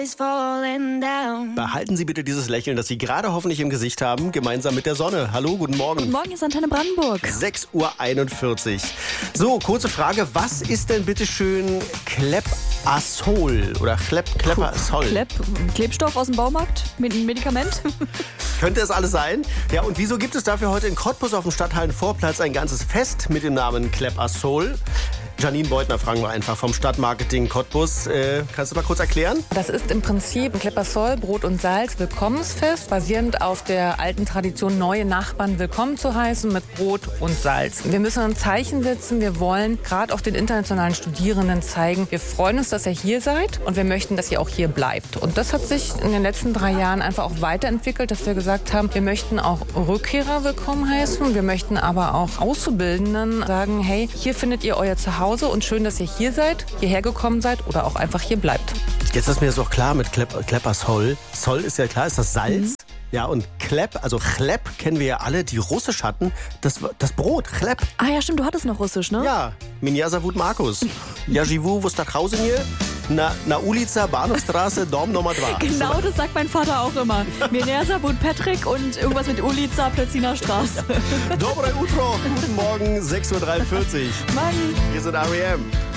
Behalten Sie bitte dieses Lächeln, das Sie gerade hoffentlich im Gesicht haben, gemeinsam mit der Sonne. Hallo, guten Morgen. Guten Morgen, hier ist Antenne Brandenburg. 6:41 Uhr. So, kurze Frage. Was ist denn bitte schön Klebazol oder Klebazol? Klebstoff aus dem Baumarkt mit einem Medikament? Könnte es alles sein? Ja, und wieso gibt es dafür heute in Cottbus auf dem Stadthallenvorplatz ein ganzes Fest mit dem Namen Klebazol? Janine Beutner fragen wir einfach vom Stadtmarketing Cottbus. Kannst du mal kurz erklären? Das ist im Prinzip ein Klebazol, Brot und Salz, Willkommensfest, basierend auf der alten Tradition, neue Nachbarn willkommen zu heißen mit Brot und Salz. Wir müssen ein Zeichen setzen. Wir wollen gerade auch den internationalen Studierenden zeigen, wir freuen uns, dass ihr hier seid und wir möchten, dass ihr auch hier bleibt. Und das hat sich in den letzten 3 Jahren einfach auch weiterentwickelt, dass wir gesagt haben, wir möchten auch Rückkehrer willkommen heißen. Wir möchten aber auch Auszubildenden sagen, hey, hier findet ihr euer Zuhause und schön, dass ihr hier seid, hierher gekommen seid oder auch einfach hier bleibt. Jetzt ist mir das auch klar mit Klebazol. Sol ist ja klar, ist das Salz. Ja, und Chleb kennen wir ja alle, die Russisch hatten. Das Brot, Chleb. Ah ja, stimmt, du hattest noch Russisch, ne? Ja, Меня зовут Markus. Ja, живу в Stadthausen na Ulica, Bahnhofstraße, Dom Nummer 2. Genau, das sagt mein Vater auch immer. Меня зовут Patrick und irgendwas mit Ulica, Plötziner Straße. Dobre Utro, guten Morgen, 6:43 Uhr. Morgen. Wir sind R.E.M.